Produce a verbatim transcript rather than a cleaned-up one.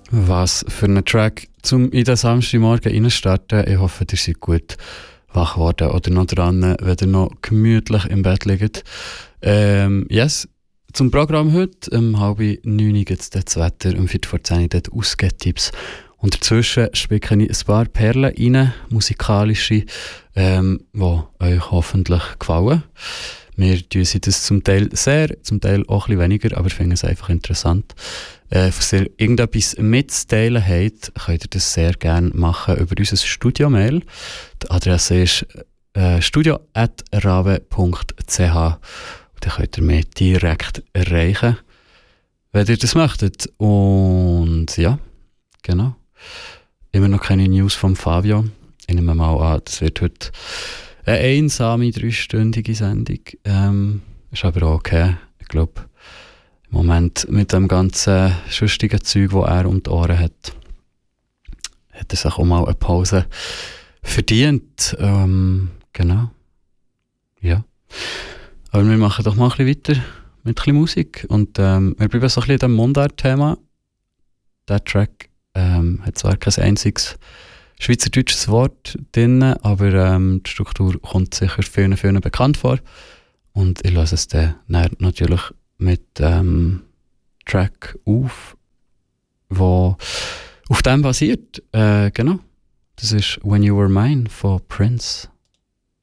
Was für einen Track zum in den Samstagmorgen reinstarten. Ich hoffe, ihr seid gut wach geworden oder noch dran, wenn ihr noch gemütlich im Bett liegt. Ähm, yes, zum Programm heute, um halb neun gibt es das Wetter, um viertel vor zehn dort Ausgehtipps. Und dazwischen spicke ich ein paar Perlen rein, musikalische, ähm, die euch hoffentlich gefallen. Wir tun sie das zum Teil sehr, zum Teil auch ein bisschen weniger, aber finden es einfach interessant. Äh, falls ihr irgendetwas mitzuteilen habt, könnt ihr das sehr gerne machen über unser Studio-Mail. Die Adresse ist äh, studio at rave punkt c h. Dann könnt ihr mich direkt erreichen, wenn ihr das möchtet. Und ja, genau. Immer noch keine News vom Fabio. Ich nehme mal an, das wird heute eine einsame, dreistündige Sendung. Ähm, ist aber auch okay. Ich glaube, im Moment mit dem ganzen schustigen Zeug, das er um die Ohren hat, hat er sich auch mal eine Pause verdient. Ähm, genau. Ja. Aber wir machen doch mal ein bisschen weiter mit ein bisschen Musik. Und ähm, wir bleiben so ein bisschen in diesem Mundart-Thema. Der Track ähm, hat zwar kein einziges schweizerdeutsches Wort drin, aber ähm, die Struktur kommt sicher vielen, vielen bekannt vor. Und ich lasse es dann natürlich mit ähm, Track auf, wo auf dem basiert. Äh, genau. Das ist When You Were Mine von Prince.